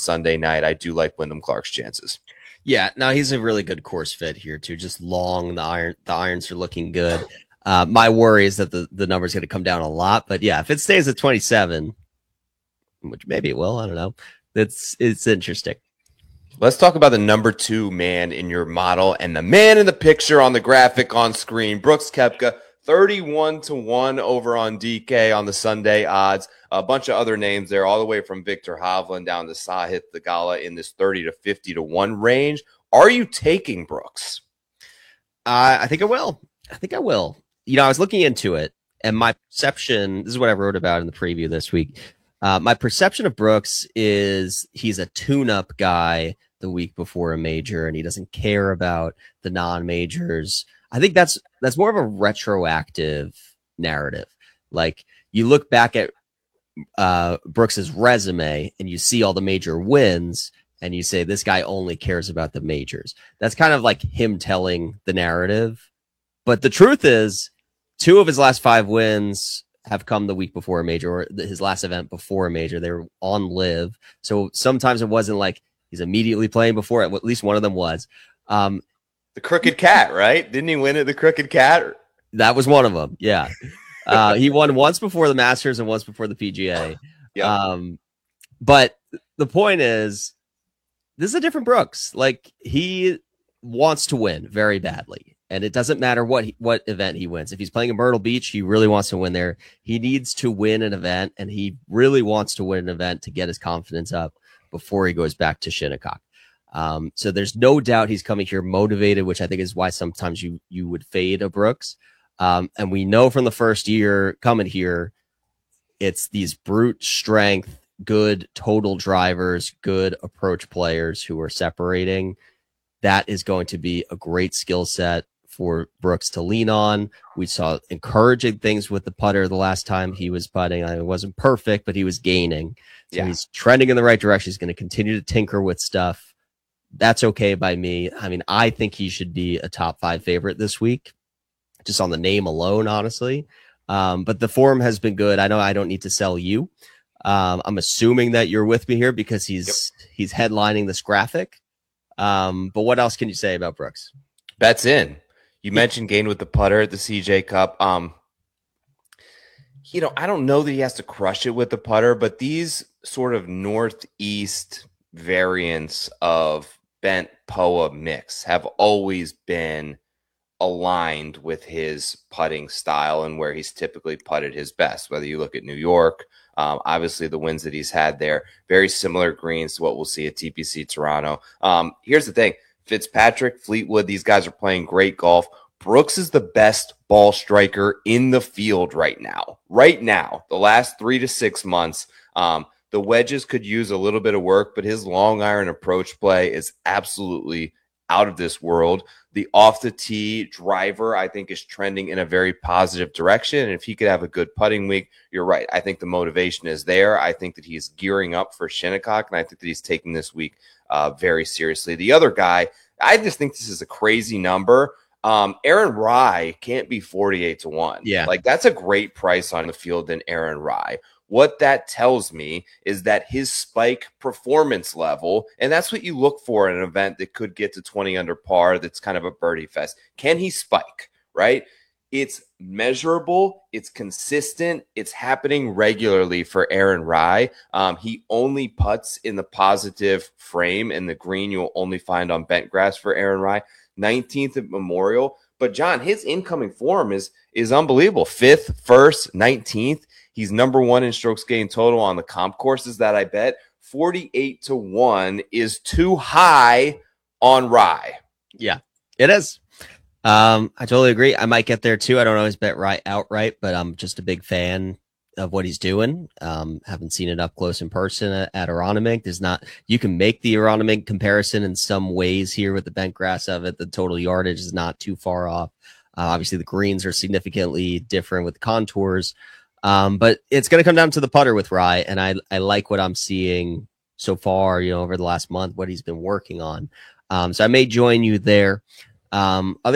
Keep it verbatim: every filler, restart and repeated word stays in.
Sunday night, I do like Wyndham Clark's chances. Yeah, now he's a really good course fit here too. Just long, the iron, the irons are looking good. Uh, my worry is that the the number's going to come down a lot, but yeah, if it stays at twenty-seven, which maybe it will, I don't know. It's it's interesting. Let's talk about the number two man in your model and the man in the picture on the graphic on screen, Brooks Koepka, thirty-one to one over on D K on the Sunday odds. A bunch of other names there, all the way from Victor Hovland down to Sahith Theegala in this thirty to fifty to one range. Are you taking Brooks? Uh, I think I will. I think I will. You know, I was looking into it, and my perception, this is what I wrote about in the preview this week. Uh, my perception of Brooks is he's a tune-up guy the week before a major, and he doesn't care about the non-majors. I think that's that's more of a retroactive narrative. Like, you look back at uh, Brooks's resume and you see all the major wins, and you say, this guy only cares about the majors. That's kind of like him telling the narrative. But the truth is, two of his last five wins have come the week before a major, or his last event before a major. They were on live. So sometimes it wasn't like he's immediately playing before it. At least one of them was. Um, the Crooked Cat, right? Didn't he win at the Crooked Cat? That was one of them. Yeah. Uh, he won once before the Masters and once before the P G A. Yep. Um, but the point is, this is a different Brooks. Like, he wants to win very badly. And it doesn't matter what he, what event he wins. If he's playing in Myrtle Beach, he really wants to win there. He needs to win an event, and he really wants to win an event to get his confidence up before he goes back to Shinnecock. Um, so there's no doubt he's coming here motivated, which I think is why sometimes you you would fade a Brooks. Um, and we know from the first year coming here, it's these brute strength, good total drivers, good approach players who are separating. That is going to be a great skill set for Brooks to lean on. We saw encouraging things with the putter the last time he was putting. I mean, it wasn't perfect, but he was gaining. So yeah. He's trending in the right direction. He's going to continue to tinker with stuff. That's okay by me. I mean, I think he should be a top five favorite this week, just on the name alone, honestly. Um, but the form has been good. I know I don't need to sell you. Um, I'm assuming that you're with me here because he's yep. he's headlining this graphic. Um, but what else can you say about Brooks? Bets in. You mentioned gain with the putter at the C J Cup. Um, you know, I don't know that he has to crush it with the putter, but these sort of northeast variants of bent P O A mix have always been aligned with his putting style and where he's typically putted his best. Whether you look at New York, um, obviously the wins that he's had there, very similar greens to what we'll see at T P C Toronto. Um, here's the thing. Fitzpatrick, Fleetwood, these guys are playing great golf. Brooks is the best ball striker in the field right now. Right now, the last three to six months, um, the wedges could use a little bit of work, but his long iron approach play is absolutely out of this world. The off the tee driver, I think, is trending in a very positive direction. And if he could have a good putting week, you're right. I think the motivation is there. I think that he's gearing up for Shinnecock, and I think that he's taking this week uh, very seriously. The other guy, I just think this is a crazy number. Um, Aaron Rai can't be forty-eight to one. Yeah. Like, that's a great price on the field than Aaron Rai. What that tells me is that his spike performance level, and that's what you look for in an event that could get to twenty under par, that's kind of a birdie fest. Can he spike, right? It's measurable. It's consistent. It's happening regularly for Aaron Rai. Um, he only putts in the positive frame, and the green you'll only find on bent grass for Aaron Rai. nineteenth at Memorial. But, John, his incoming form is, is unbelievable. fifth, first, nineteenth. He's number one in strokes gained total on the comp courses that I bet. forty-eight to one is too high on Rai. Yeah, it is. Um, I totally agree. I might get there too. I don't always bet Rai outright, but I'm just a big fan of what he's doing. Um, haven't seen it up close in person at, at Aronimink. There's not, you can make the Aronimink comparison in some ways here with the bent grass of it. The total yardage is not too far off. Uh, obviously the greens are significantly different with the contours. Um, but it's going to come down to the putter with Rai, and I I like what I'm seeing so far, you know, over the last month, what he's been working on. Um, so I may join you there. Um, other